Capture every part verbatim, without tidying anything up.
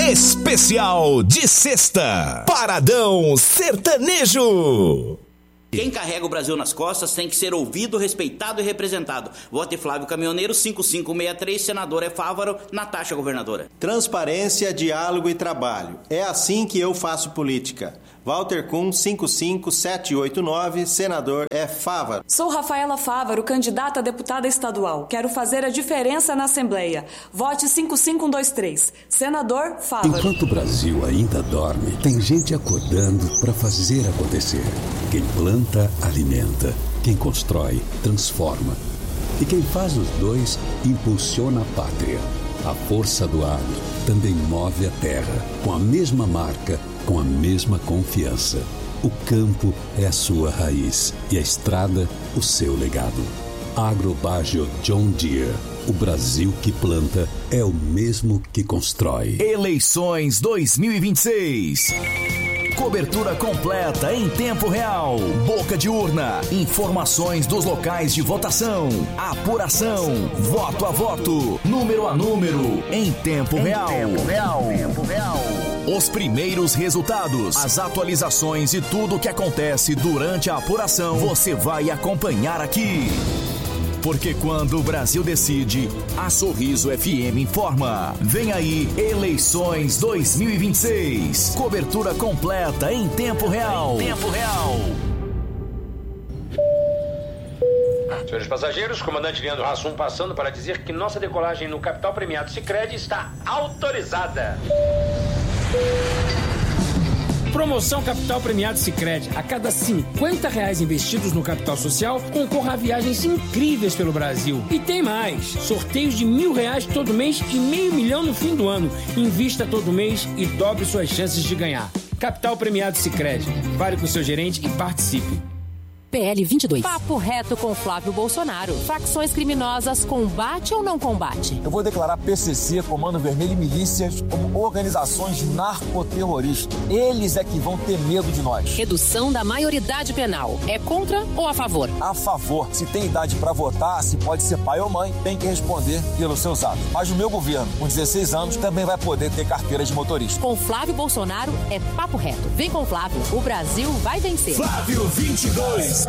Especial de sexta, Paradão Sertanejo. Quem carrega o Brasil nas costas tem que ser ouvido, respeitado e representado. Vote Flávio Caminhoneiro, cinco cinco seis três, senador é Fávaro, Natasha governadora. Transparência, diálogo e trabalho. É assim que eu faço política. Walter Kuhn, cinco cinco sete oito nove, senador é Fávaro. Sou Rafaela Fávaro, candidata a deputada estadual. Quero fazer a diferença na Assembleia. Vote cinco cinco um dois três, senador Fávaro. Enquanto o Brasil ainda dorme, tem gente acordando para fazer acontecer. Quem planta, alimenta. Quem constrói, transforma. E quem faz os dois, impulsiona a pátria. A força do agro também move a terra, com a mesma marca, com a mesma confiança. O campo é a sua raiz e a estrada o seu legado. Agrobágio John Deere. O Brasil que planta é o mesmo que constrói. Eleições dois mil e vinte e seis. Cobertura completa em tempo real. Boca de urna. Informações dos locais de votação. Apuração. Voto a voto. Número a número. Em tempo real. Em tempo real. Tempo real. Os primeiros resultados. As atualizações e tudo o que acontece durante a apuração. Você vai acompanhar aqui. Porque quando o Brasil decide, a Sorriso F M informa. Vem aí, Eleições dois mil e vinte e seis. Cobertura completa em tempo real. Em tempo real. Senhores passageiros, comandante Leandro Hassum passando para dizer que nossa decolagem no Capital Premiado Sicredi está autorizada. Promoção Capital Premiado Sicredi. A cada cinquenta reais investidos no capital social, concorra a viagens incríveis pelo Brasil. E tem mais. Sorteios de mil reais todo mês e meio milhão no fim do ano. Invista todo mês e dobre suas chances de ganhar. Capital Premiado Sicredi. Fale com seu gerente e participe. P L vinte e dois. Papo reto com Flávio Bolsonaro. Facções criminosas, combate ou não combate? Eu vou declarar P C C, Comando Vermelho e milícias como organizações narcoterroristas. Eles é que vão ter medo de nós. Redução da maioridade penal. É contra ou a favor? A favor. Se tem idade para votar, se pode ser pai ou mãe, tem que responder pelos seus atos. Mas o meu governo, com dezesseis anos, também vai poder ter carteira de motorista. Com Flávio Bolsonaro é papo reto. Vem com o Flávio. O Brasil vai vencer. Flávio vinte e dois.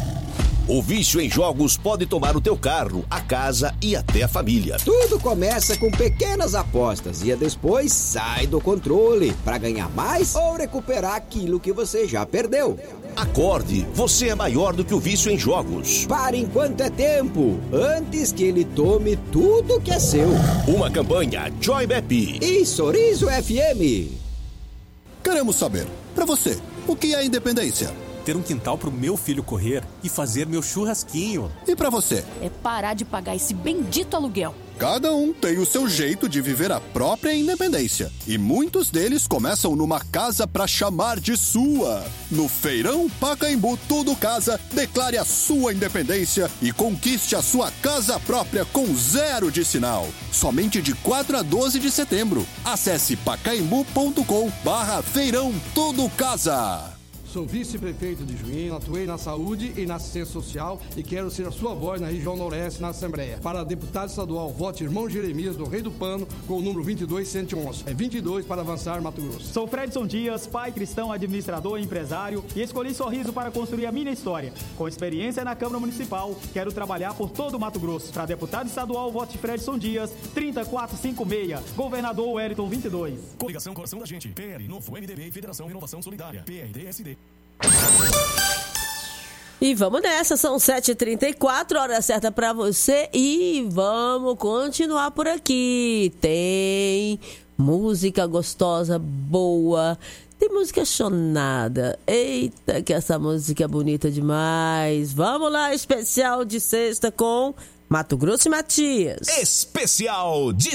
O vício em jogos pode tomar o teu carro, a casa e até a família. Tudo começa com pequenas apostas e depois sai do controle para ganhar mais ou recuperar aquilo que você já perdeu. Acorde, você é maior do que o vício em jogos. Pare enquanto é tempo, antes que ele tome tudo que é seu. Uma campanha Joy Bep e Sorriso F M. Queremos saber, para você, o que é independência? Ter um quintal pro meu filho correr e fazer meu churrasquinho. E pra você? É parar de pagar esse bendito aluguel. Cada um tem o seu jeito de viver a própria independência. E muitos deles começam numa casa pra chamar de sua. No Feirão Pacaembu Tudo Casa, declare a sua independência e conquiste a sua casa própria com zero de sinal. Somente de quatro a doze de setembro. Acesse pacaembu ponto com barra Feirão Tudo Casa. Sou vice-prefeito de Juína, atuei na saúde e na assistência social e quero ser a sua voz na região noroeste na Assembleia. Para deputado estadual, vote irmão Jeremias do Rei do Pano com o número vinte e dois cento e onze. É vinte e dois para avançar Mato Grosso. Sou Fredson Dias, pai cristão, administrador e empresário e escolhi Sorriso para construir a minha história. Com experiência na Câmara Municipal, quero trabalhar por todo o Mato Grosso. Para deputado estadual, vote Fredson Dias, trinta e quatro cinquenta e seis. Governador Wellington vinte e dois. Coligação Coração da Gente, P L, Novo, M D B e Federação Renovação Solidária, P R D S D. E vamos nessa, são sete e trinta e quatro, hora certa pra você e vamos continuar por aqui. Tem música gostosa, boa, tem música chonada. Eita, que essa música é bonita demais. Vamos lá, especial de sexta com Mato Grosso e Matias. Especial de